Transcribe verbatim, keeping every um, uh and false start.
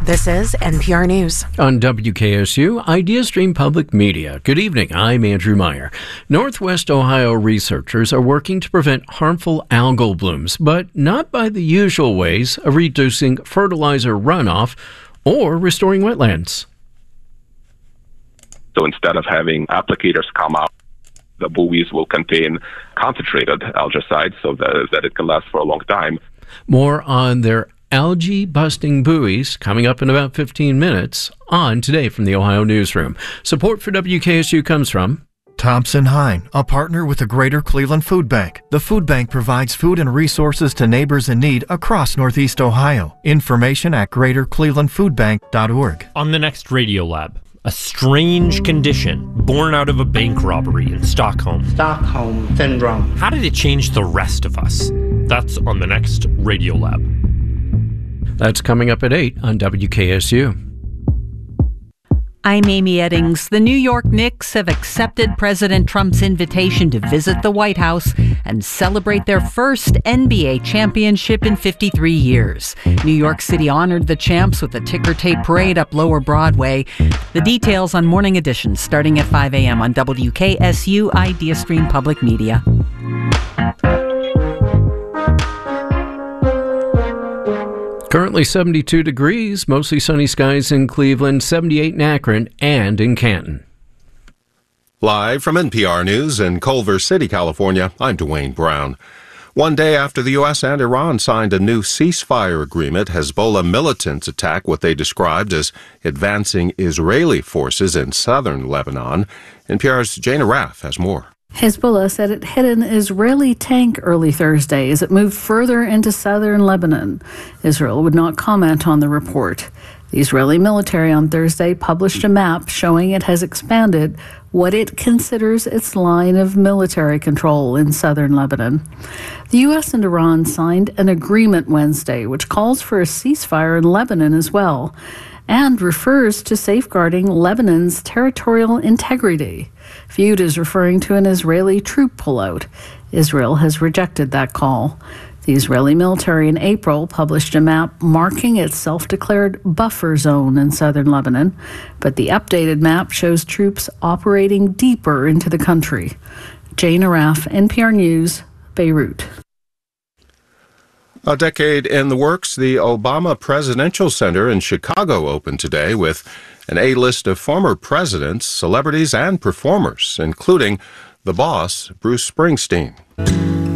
This is N P R News. On W K S U, IdeaStream Public Media. Good evening, I'm Andrew Meyer. Northwest Ohio researchers are working to prevent harmful algal blooms, but not by the usual ways of reducing fertilizer runoff or restoring wetlands. So instead of having applicators come out, the buoys will contain concentrated algicide so that, that it can last for a long time. More on their algae-busting buoys coming up in about fifteen minutes on Today from the Ohio Newsroom. Support for W K S U comes from Thompson Hine, a partner with the Greater Cleveland Food Bank. The food bank provides food and resources to neighbors in need across Northeast Ohio. Information at greater cleveland food bank dot org. On the next Radiolab, a strange condition born out of a bank robbery in Stockholm. Stockholm Syndrome. How did it change the rest of us? That's on the next Radiolab. That's coming up at eight on W K S U. I'm Amy Eddings. The New York Knicks have accepted President Trump's invitation to visit the White House and celebrate their first N B A championship in fifty-three years. New York City honored the champs with a ticker tape parade up Lower Broadway. The details on Morning Edition starting at five a.m. on W K S U IdeaStream Public Media. Currently seventy-two degrees, mostly sunny skies in Cleveland, seventy-eight in Akron and in Canton. Live from N P R News in Culver City, California, I'm Dwayne Brown. One day after the U S and Iran signed a new ceasefire agreement, Hezbollah militants attacked what they described as advancing Israeli forces in southern Lebanon. N P R's Jana Raff has more. Hezbollah said it hit an Israeli tank early Thursday as it moved further into southern Lebanon. Israel would not comment on the report. The Israeli military on Thursday published a map showing it has expanded what it considers its line of military control in southern Lebanon. The U S and Iran signed an agreement Wednesday which calls for a ceasefire in Lebanon as well and refers to safeguarding Lebanon's territorial integrity, viewed as referring to an Israeli troop pullout. Israel has rejected that call. The Israeli military in April published a map marking its self-declared buffer zone in southern Lebanon, but the updated map shows troops operating deeper into the country. Jana Raff, N P R News, Beirut. A decade in the works, the Obama Presidential Center in Chicago opened today with an A-list of former presidents, celebrities, and performers, including the boss, Bruce Springsteen.